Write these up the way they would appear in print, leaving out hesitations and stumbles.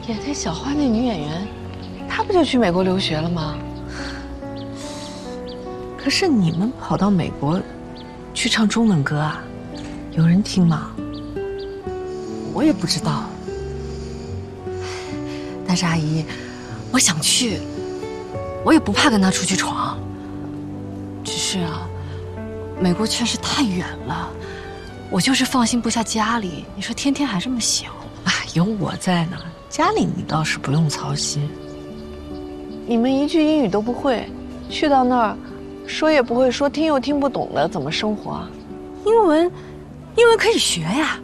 演那小花那女演员，她不就去美国留学了吗？可是你们跑到美国去唱中文歌啊，有人听吗？我也不知道。但是阿姨，我想去，我也不怕跟他出去闯。只是啊，美国确实太远了，我就是放心不下家里。你说天天还这么小，哎，有我在呢，家里你倒是不用操心。你们一句英语都不会，去到那儿，说也不会说，听又听不懂的，怎么生活啊？英文可以学呀。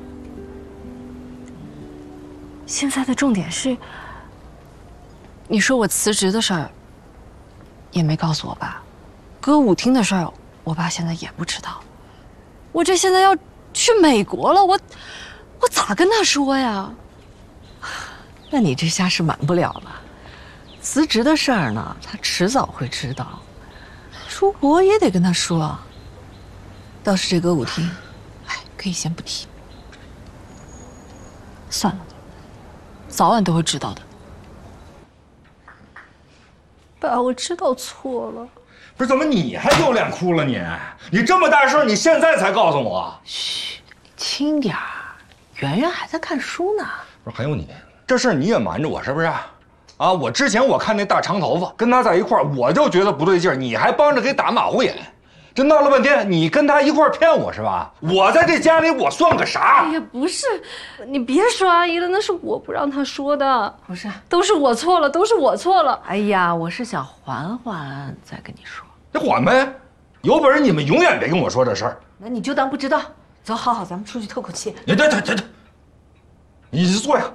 现在的重点是，你说我辞职的事儿，也没告诉我爸；歌舞厅的事儿，我爸现在也不知道。我这现在要去美国了，我咋跟他说呀？那你这下是瞒不了了。辞职的事儿呢，他迟早会知道。出国也得跟他说。倒是这歌舞厅，哎，可以先不提。算了，早晚都会知道的。爸，我知道错了。 不是，怎么你还又脸哭了你？你这么大事你现在才告诉我？ 嘘，你轻点儿，圆圆还在看书呢。 不是，还有你，这事你也瞒着我是不是？啊，我之前我看那大长头发跟他在一块儿，我就觉得不对劲儿，你还帮着给打马虎眼。这闹了半天，你跟他一块儿骗我是吧？我在这家里我算个啥？ 哎呀，不是，你别说阿姨了，那是我不让她说的。 不是， 都是我错了，都是我错了。 哎呀，我是想缓缓再跟你说。 你缓呗，有本事你们永远别跟我说这事儿。 那你就当不知道。走，好好，咱们出去透口气。 你这，你坐下。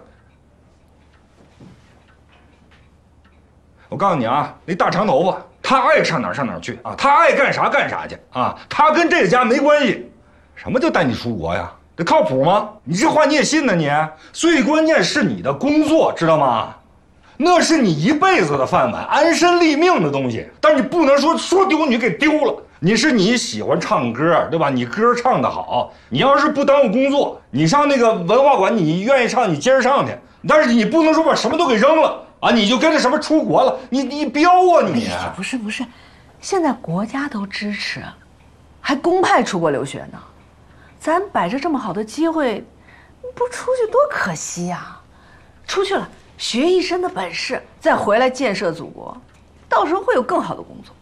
我告诉你啊，那大长头发，他爱上哪儿上哪儿去啊，他爱干啥干啥去啊，他跟这个家没关系。什么叫带你出国呀？这靠谱吗？你这话你也信呢你？最关键是你的工作，知道吗？那是你一辈子的饭碗，安身立命的东西。但是你不能说丢你给丢了。你喜欢唱歌，对吧？你歌唱得好，你要是不耽误工作，你上那个文化馆，你愿意唱，你接着上去。但是你不能说把什么都给扔了。啊！你就跟着什么出国了？你彪啊你！ 哎，不是，现在国家都支持，还公派出国留学呢。咱摆着这么好的机会，不出去多可惜呀！出去了，学一身的本事，再回来建设祖国，到时候会有更好的工作。